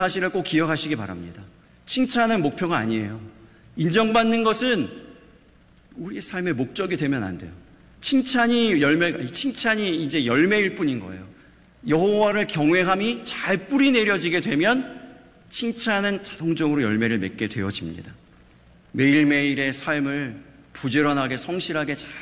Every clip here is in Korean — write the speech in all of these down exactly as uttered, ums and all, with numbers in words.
사실을 꼭 기억하시기 바랍니다. 칭찬은 목표가 아니에요. 인정받는 것은 우리의 삶의 목적이 되면 안 돼요. 칭찬이 열매, 칭찬이 이제 열매일 뿐인 거예요. 여호와를 경외함이 잘 뿌리 내려지게 되면 칭찬은 자동적으로 열매를 맺게 되어집니다. 매일매일의 삶을 부지런하게 성실하게 잘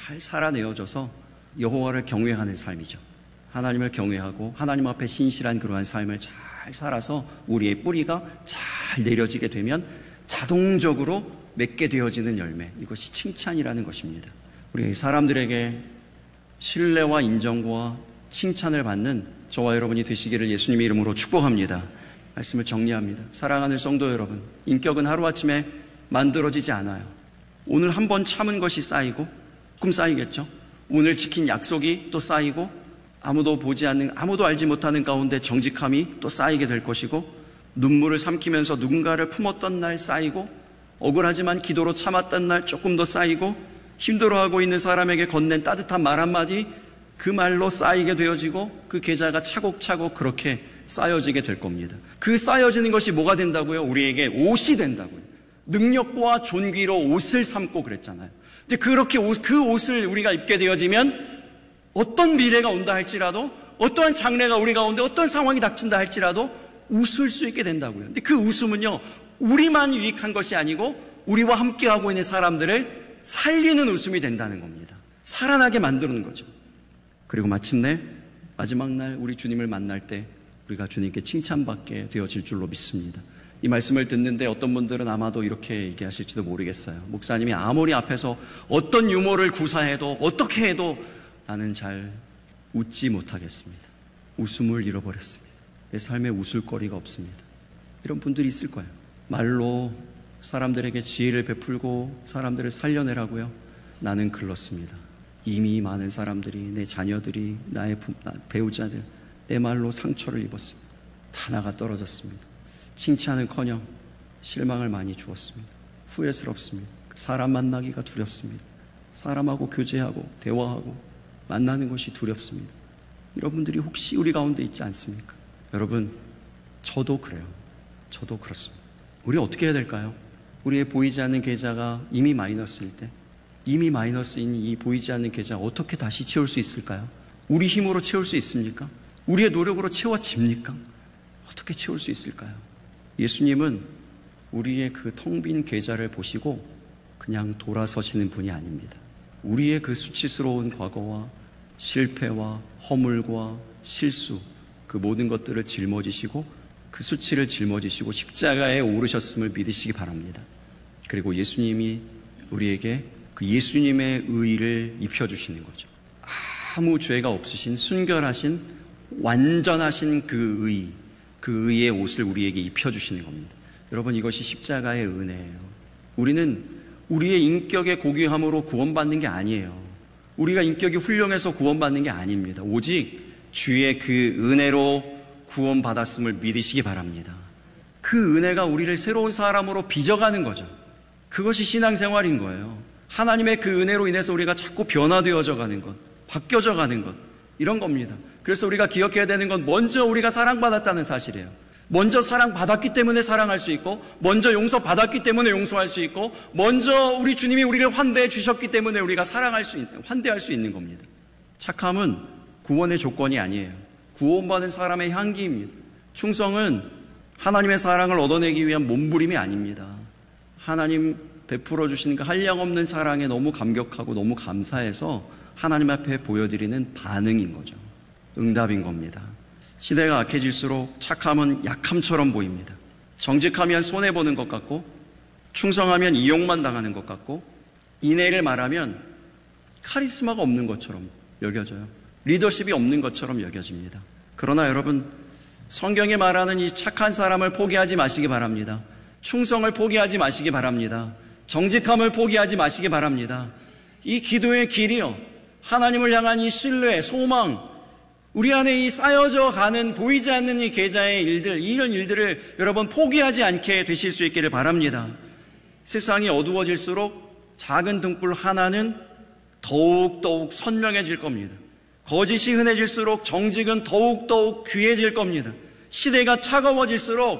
살아내어져서 여호와를 경외하는 삶이죠. 하나님을 경외하고 하나님 앞에 신실한 그러한 삶을 잘 살아서 우리의 뿌리가 잘 내려지게 되면 자동적으로 맺게 되어지는 열매, 이것이 칭찬이라는 것입니다. 우리 사람들에게 신뢰와 인정과 칭찬을 받는 저와 여러분이 되시기를 예수님의 이름으로 축복합니다. 말씀을 정리합니다. 사랑하는 성도 여러분, 인격은 하루아침에 만들어지지 않아요. 오늘 한 번 참은 것이 쌓이고 조금 쌓이겠죠. 오늘 지킨 약속이 또 쌓이고 아무도 보지 않는, 아무도 알지 못하는 가운데 정직함이 또 쌓이게 될 것이고, 눈물을 삼키면서 누군가를 품었던 날 쌓이고, 억울하지만 기도로 참았던 날 조금 더 쌓이고, 힘들어하고 있는 사람에게 건넨 따뜻한 말 한마디, 그 말로 쌓이게 되어지고 그 계좌가 차곡차곡 그렇게 쌓여지게 될 겁니다. 그 쌓여지는 것이 뭐가 된다고요? 우리에게 옷이 된다고요. 능력과 존귀로 옷을 삼고 그랬잖아요. 근데 그렇게 옷, 그 옷을 우리가 입게 되어지면 어떤 미래가 온다 할지라도, 어떠한 장래가 우리 가운데 어떤 상황이 닥친다 할지라도 웃을 수 있게 된다고요. 근데 그 웃음은요, 우리만 유익한 것이 아니고 우리와 함께하고 있는 사람들을 살리는 웃음이 된다는 겁니다. 살아나게 만드는 거죠. 그리고 마침내 마지막 날 우리 주님을 만날 때 우리가 주님께 칭찬받게 되어질 줄로 믿습니다. 이 말씀을 듣는데 어떤 분들은 아마도 이렇게 얘기하실지도 모르겠어요. 목사님이 아무리 앞에서 어떤 유머를 구사해도 어떻게 해도 나는 잘 웃지 못하겠습니다. 웃음을 잃어버렸습니다. 내 삶에 웃을 거리가 없습니다. 이런 분들이 있을 거예요. 말로 사람들에게 지혜를 베풀고 사람들을 살려내라고요. 나는 글렀습니다. 이미 많은 사람들이, 내 자녀들이, 나의 부, 나, 배우자들, 내 말로 상처를 입었습니다. 하나가 떨어졌습니다. 칭찬은커녕 실망을 많이 주었습니다. 후회스럽습니다. 사람 만나기가 두렵습니다. 사람하고 교제하고 대화하고 만나는 것이 두렵습니다. 여러분들이 혹시 우리 가운데 있지 않습니까? 여러분, 저도 그래요. 저도 그렇습니다. 우리 어떻게 해야 될까요? 우리의 보이지 않는 계좌가 이미 마이너스일 때, 이미 마이너스인 이 보이지 않는 계좌 어떻게 다시 채울 수 있을까요? 우리 힘으로 채울 수 있습니까? 우리의 노력으로 채워집니까? 어떻게 채울 수 있을까요? 예수님은 우리의 그 텅 빈 계좌를 보시고 그냥 돌아서시는 분이 아닙니다. 우리의 그 수치스러운 과거와 실패와 허물과 실수, 그 모든 것들을 짊어지시고 그 수치를 짊어지시고 십자가에 오르셨음을 믿으시기 바랍니다. 그리고 예수님이 우리에게 그 예수님의 의를 입혀주시는 거죠. 아무 죄가 없으신 순결하신 완전하신 그 의, 그 의의 옷을 우리에게 입혀주시는 겁니다. 여러분, 이것이 십자가의 은혜예요. 우리는 우리의 인격의 고귀함으로 구원받는 게 아니에요. 우리가 인격이 훌륭해서 구원받는 게 아닙니다. 오직 주의 그 은혜로 구원받았음을 믿으시기 바랍니다. 그 은혜가 우리를 새로운 사람으로 빚어가는 거죠. 그것이 신앙생활인 거예요. 하나님의 그 은혜로 인해서 우리가 자꾸 변화되어져 가는 것, 바뀌어져 가는 것, 이런 겁니다. 그래서 우리가 기억해야 되는 건 먼저 우리가 사랑받았다는 사실이에요. 먼저 사랑받았기 때문에 사랑할 수 있고, 먼저 용서받았기 때문에 용서할 수 있고, 먼저 우리 주님이 우리를 환대해 주셨기 때문에 우리가 사랑할 수 있는, 환대할 수 있는 겁니다. 착함은 구원의 조건이 아니에요. 구원받은 사람의 향기입니다. 충성은 하나님의 사랑을 얻어내기 위한 몸부림이 아닙니다. 하나님 베풀어 주신 그 한량없는 사랑에 너무 감격하고 너무 감사해서 하나님 앞에 보여드리는 반응인 거죠. 응답인 겁니다. 시대가 악해질수록 착함은 약함처럼 보입니다. 정직하면 손해보는 것 같고, 충성하면 이용만 당하는 것 같고, 인애를 말하면 카리스마가 없는 것처럼 여겨져요. 리더십이 없는 것처럼 여겨집니다. 그러나 여러분, 성경이 말하는 이 착한 사람을 포기하지 마시기 바랍니다. 충성을 포기하지 마시기 바랍니다. 정직함을 포기하지 마시기 바랍니다. 이 기도의 길이요, 하나님을 향한 이 신뢰, 소망, 우리 안에 이 쌓여져 가는 보이지 않는 이 계좌의 일들, 이런 일들을 여러분 포기하지 않게 되실 수 있기를 바랍니다. 세상이 어두워질수록 작은 등불 하나는 더욱더욱 선명해질 겁니다. 거짓이 흔해질수록 정직은 더욱더욱 귀해질 겁니다. 시대가 차가워질수록